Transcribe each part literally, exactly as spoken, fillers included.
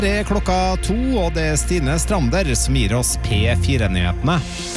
Det er klokka to, og det er Stine Strander som gir oss P fire-nyhetene.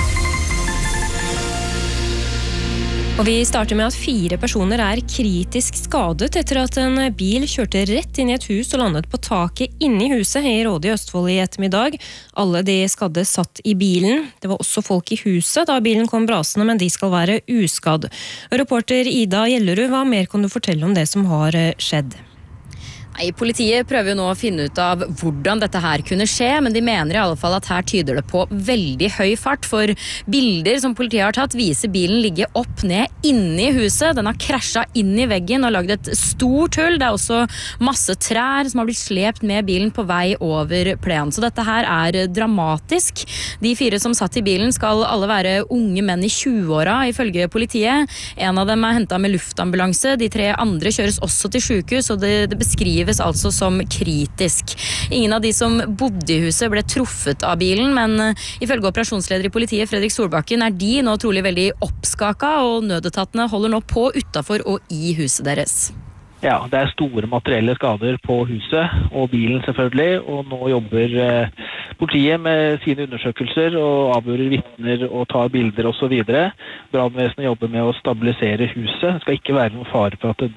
Og vi starter med at fire personer er kritisk skadet etter at en bil kjørte rett inn i et hus og landet på taket inne i huset i Råde i Østfold i ettermiddag. Alle de skadde satt i bilen. Det var også folk i huset da bilen kom brasende, men de skal være uskadd. Reporter Ida Gjellerud, hva mer kan du fortelle om det som har skjedd? Nei, Politiet prøver jo nå å finne ut av hvordan dette her kunne skje, men de mener i alle fall at her tyder det på veldig høy fart, for bilder som politiet har tatt viser bilen ligge opp ned inne i huset. Den har krasjet inn i veggen og lagd et stort hull. Det er også masse trær som har blitt slept med bilen på vei over plenen. Så dette her er dramatisk. De fire som satt i bilen skal alle være unge menn i tjue-åra, ifølge politiet. En av dem er hentet med luftambulanse. De tre andre kjøres også til sykehus, og det, det beskriver altså som kritisk. Ingen av de som bodde i huset ble truffet av bilen, men ifølge operasjonsleder i politiet Fredrik Solbakken er de nå trolig veldig oppskaka, og nødetatene holder nå på utenfor og i huset deres. Ja, det er store materielle skader på huset og bilen selvfølgelig, og nå jobber eh, politiet med sine undersøkelser og avhører vitner og tar bilder og så videre. Brandvesenet jobber med å stabilisere huset. Det skal ikke være noen fare for at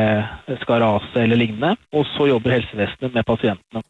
det skal rase eller lignende. Og så jobber helsevesenet med pasientene.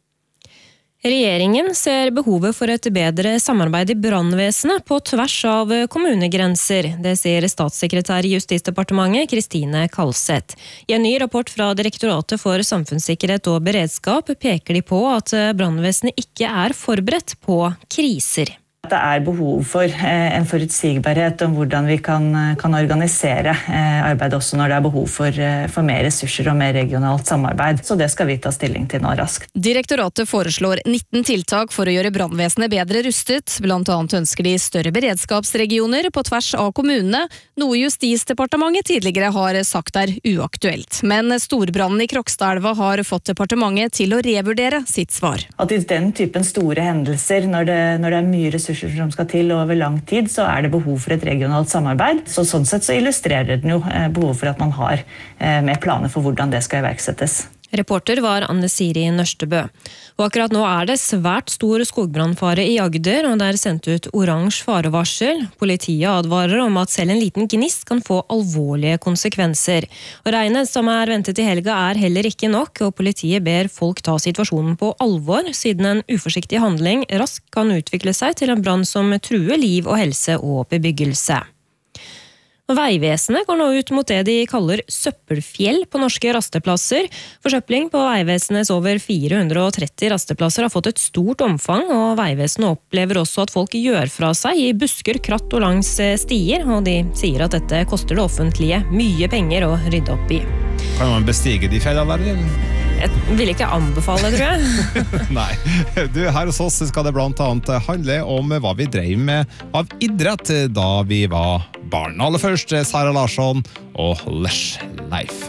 Regjeringen ser behovet for et bedre samarbeid i brannvesenet på tvers av kommunegrenser. Det sier statssekretær i Justisdepartementet Kristine Kalseth. I en ny rapport fra Direktoratet for samfunnssikkerhet og beredskap peker de på at brannvesenet ikke er forberedt på kriser. Det er behov for en forutsigbarhet om hvordan vi kan, kan organisere arbeid også når det er behov for, for mer ressurser og mer regionalt samarbeid. Så det skal vi ta stilling til nå raskt. Direktoratet foreslår nitten tiltak for å gjøre brannvesenet bedre rustet. Blant annet ønsker de større beredskapsregioner på tvers av kommunene, noe Justisdepartementet tidligere har sagt er uaktuelt. Men storbrannen i Krokstadelva har fått departementet til å revurdere sitt svar. At i den typen store hendelser, når det, når det er mye ressurser som skal til over lang tid, så er det behov for et regionalt samarbeid. Så sånn sett så illustrerer den jo behov for at man har med planer for hvordan det skal iverksettes. Reporter var Anne Siri Nørstebø. Og akkurat nå er det svært stor skogbrannfare i Agder, og det er sendt ut oransje farevarsel. Politiet advarer om at selv en liten gnist kan få alvorlige konsekvenser. Og regnet som er ventet i helga er heller ikke nok, og politiet ber folk ta situasjonen på alvor, siden en uforsiktig handling raskt kan utvikle seg til en brann som truer liv og helse og bebyggelse. Veivesenet går nå ut mot det de kaller søppelfjell på norske rasteplasser. Forsøpling på Veivesenets over fire hundre og tretti rasteplasser har fått et stort omfang, og Veivesenet opplever også at folk gjør fra seg i busker, kratt og langs stier, og de sier at dette koster det offentlige mye penger å rydde opp i. Kan man bestige de fjellene der? Jeg vil ikke anbefale, tror jeg. Nei, du, her hos oss skal det blant annet handle om hva vi drev med av idrett da vi var barn. Aller først Sara Larsson og Lush Life.